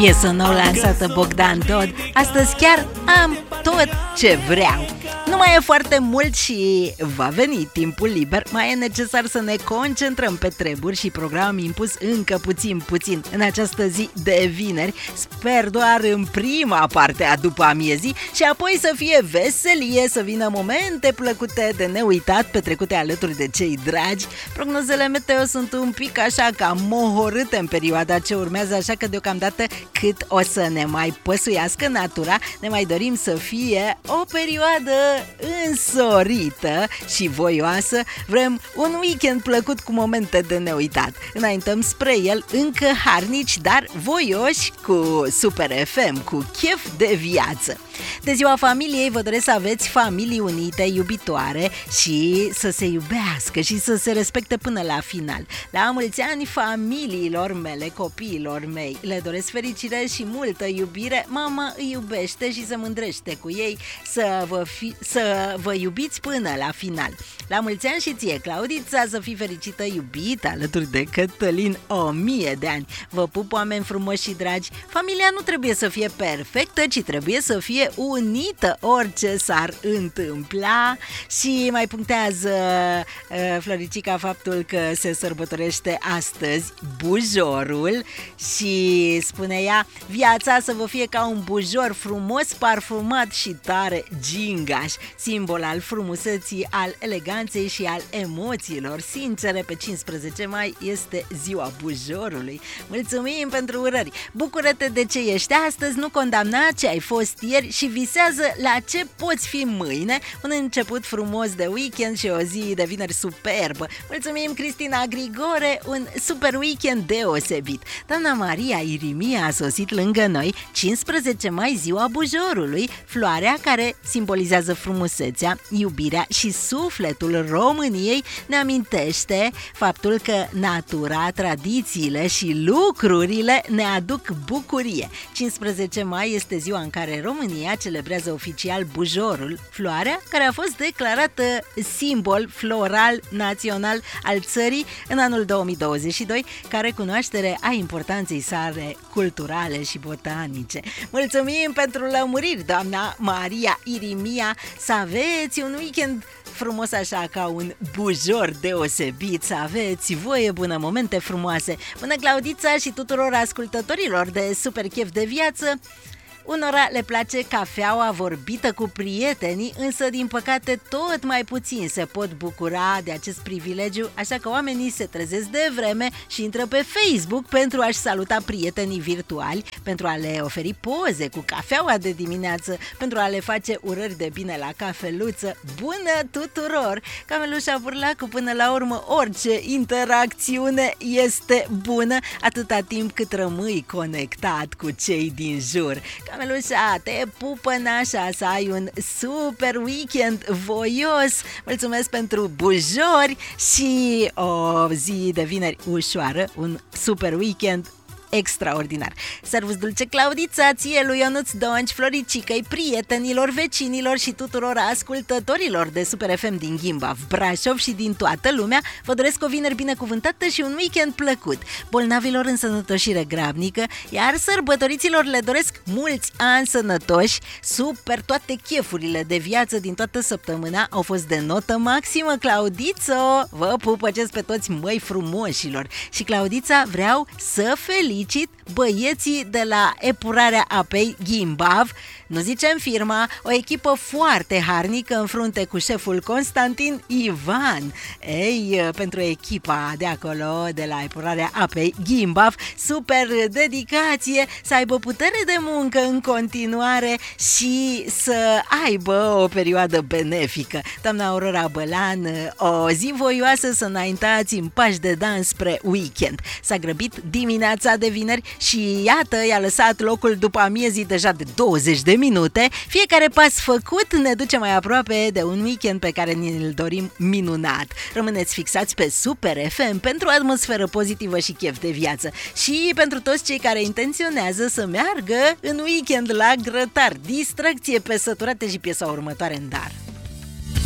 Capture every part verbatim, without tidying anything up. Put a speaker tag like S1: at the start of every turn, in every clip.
S1: piesă nouă lansată Bogdan Dod. Astăzi chiar am tot ce vreau. Nu mai e foarte mult și va veni timpul liber. Mai e necesar să ne concentrăm pe treburi și program impus încă puțin puțin în această zi de vineri. Sper doar în prima parte a după amiezii și apoi să fie veselie, să vină momente plăcute de neuitat, petrecute alături de cei dragi. Prognozele meteo sunt un pic așa cam mohorâte în perioada ce urmează, așa că deocamdată cât o să ne mai păsuiască natura, ne mai dorim să fie o perioadă însorită și voioasă. Vrem un weekend plăcut cu momente de neuitat. Înaintăm spre el încă harnici, dar voioși, cu Super F M, cu chef de viață. De ziua familiei vă doresc să aveți familii unite, iubitoare și să se iubească și să se respecte până la final. La mulți ani familiilor mele, copiilor mei, le doresc fericire și multă iubire. Mama îi iubește și se mândrește cu ei. Să vă, fi, să vă iubiți până la final. La mulți ani și ție, Claudița, să fii fericită, iubită alături de Cătălin o mie de ani. Vă pup, oameni frumoși și dragi. Familia nu trebuie să fie perfectă, ci trebuie să fie unită, orice s-ar întâmpla. Și mai punctează uh, Floricica faptul că se sărbătorește astăzi bujorul și spune ea: viața să vă fie ca un bujor frumos, parfumat și tare gingaș, simbol al frumuseții, al eleganței și al emoțiilor sincere. Pe cincisprezece mai este ziua bujorului. Mulțumim pentru urări. Bucură-te de ce ești astăzi, nu condamna ce ai fost ieri și visează la ce poți fi mâine. Un început frumos de weekend și o zi de vineri superbă. Mulțumim, Cristina Grigore, un super weekend deosebit. Doamna Maria Irimia a sosit lângă noi. cincisprezece mai, ziua bujorului, floarea care simbolizează frumusețea, iubirea și sufletul României, ne amintește faptul că natura, tradițiile și lucrurile ne aduc bucurie. cincisprezece mai este ziua în care România celebrează oficial bujorul, floarea care a fost declarată simbol floral național al țării în anul două mii douăzeci și doi, ca recunoaștere a importanței sale culturale și botanice. Mulțumim pentru lămuriri, doamna Maria Irimia. Să aveți un weekend frumos așa ca un bujor deosebit, să aveți voie bună, momente frumoase. Bună, Claudița, și tuturor ascultătorilor de Super Chef de Viață. Unora le place cafeaua vorbită cu prietenii, însă din păcate tot mai puțin se pot bucura de acest privilegiu, așa că oamenii se trezesc de vreme și intră pe Facebook pentru a-și saluta prietenii virtuali, pentru a le oferi poze cu cafeaua de dimineață, pentru a le face urări de bine la cafeluță. Bună tuturor! Camelușa Burlacu, până la urmă orice interacțiune este bună atâta timp cât rămâi conectat cu cei din jur. Camelușa, te pupă nașa, să ai un super weekend voios. Mulțumesc pentru bujori și o zi de vineri ușoară, un super weekend extraordinar. Servus dulce, Claudița, ție, lui Ionuț Donci, Floricicăi, prietenilor, vecinilor și tuturor ascultătorilor de Super F M din Gimbav, Brașov și din toată lumea. Vă doresc o vineri binecuvântată și un weekend plăcut. Bolnavilor în sănătoșire grabnică, iar sărbătoriților le doresc mulți ani sănătoși. Super, toate chefurile de viață din toată săptămâna au fost de notă maximă, Claudiță. Vă pupăcesc pe toți, măi frumoșilor. Și Claudița, vreau să felicit băieții de la epurarea apei Gimbav, nu zicem firma, o echipă foarte harnică în frunte cu șeful Constantin Ivan. Ei, pentru echipa de acolo, de la epurarea apei Gimbav, super dedicație, să aibă putere de muncă în continuare și să aibă o perioadă benefică. Doamna Aurora Bălan, o zi voioasă, să înaintați în pași de dans spre weekend. S-a grăbit dimineața de vineri și iată, i-a lăsat locul după amiezii deja de douăzeci de minute. Fiecare pas făcut ne duce mai aproape de un weekend pe care ni-l dorim minunat. Rămâneți fixați pe Super F M pentru o atmosferă pozitivă și chef de viață. Și pentru toți cei care intenționează să meargă în weekend la grătar, distracție pe săturate și piesa următoare în dar.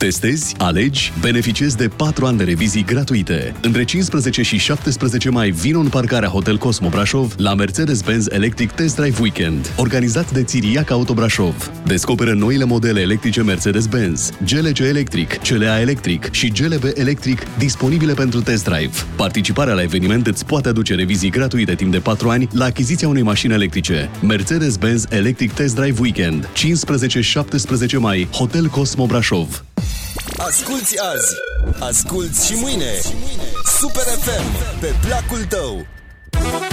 S2: Testezi, alegi, beneficiezi de patru ani de revizii gratuite. Între cincisprezece și șaptesprezece mai vino în parcarea Hotel Cosmo Brașov la Mercedes-Benz Electric Test Drive Weekend, organizat de Țiriac Auto Brașov. Descoperă noile modele electrice Mercedes-Benz, G L C Electric, C L A Electric și G L B Electric disponibile pentru test drive. Participarea la eveniment îți poate aduce revizii gratuite timp de patru ani la achiziția unei mașini electrice. Mercedes-Benz Electric Test Drive Weekend, cincisprezece șaptesprezece mai, Hotel Cosmo Brașov.
S3: Asculți azi, asculți și mâine. Super F M, pe placul tău.